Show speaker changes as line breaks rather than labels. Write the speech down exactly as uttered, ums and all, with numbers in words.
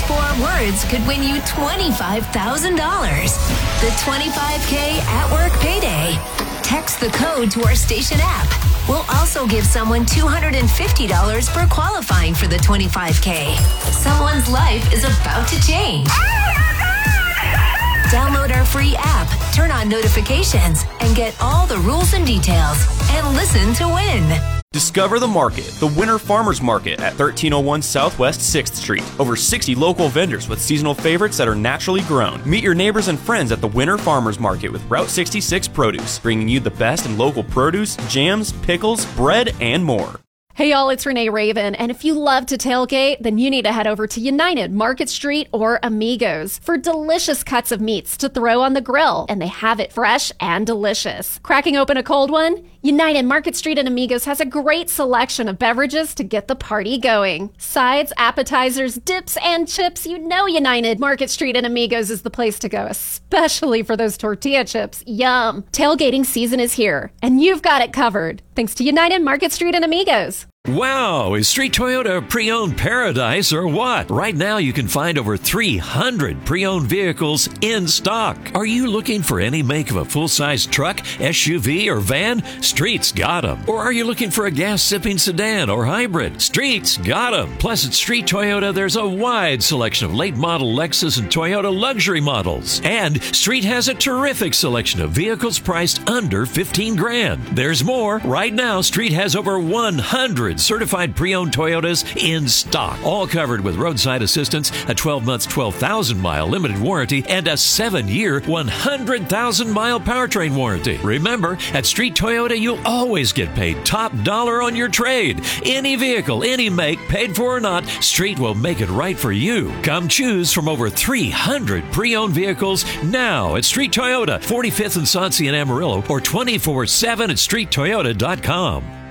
four words could win you twenty-five thousand dollars. The twenty-five K at work payday. Text the code to our station app. We'll also give someone two hundred fifty dollars for qualifying for the twenty-five K. Someone's life is about to change. Download our free app, turn on notifications, and get all the rules and details. And listen to win.
Discover the Market, the Winter Farmers Market at thirteen oh one Southwest sixth Street. Over sixty local vendors with seasonal favorites that are naturally grown. Meet your neighbors and friends at the Winter Farmers Market with Route sixty-six Produce, bringing you the best in local produce, jams, pickles, bread, and more.
Hey y'all, it's Renee Raven, and if you love to tailgate, then you need to head over to United Market Street or Amigos for delicious cuts of meats to throw on the grill, and they have it fresh and delicious. Cracking open a cold one? United Market Street and Amigos has a great selection of beverages to get the party going. Sides, appetizers, dips, and chips, you know United Market Street and Amigos is the place to go, especially for those tortilla chips. Yum! Tailgating season is here, and you've got it covered, thanks to United Market Street and Amigos.
Wow, is Street Toyota pre-owned paradise or what? Right now you can find over three hundred pre-owned vehicles in stock. Are you looking for any make of a full-size truck, S U V, or van? Street's got them. Or are you looking for a gas-sipping sedan or hybrid? Street's got them. Plus at Street Toyota there's a wide selection of late-model Lexus and Toyota luxury models. And Street has a terrific selection of vehicles priced under fifteen grand. There's more. Right now Street has over one hundred certified pre-owned Toyotas in stock, all covered with roadside assistance, a twelve month, twelve thousand mile limited warranty, and a seven year, one hundred thousand mile powertrain warranty. Remember, at Street Toyota, you'll always get paid top dollar on your trade. Any vehicle, any make, paid for or not, Street will make it right for you. Come choose from over three hundred pre-owned vehicles now at Street Toyota, forty-fifth and Sauncey in Amarillo, or twenty-four seven at street toyota dot com.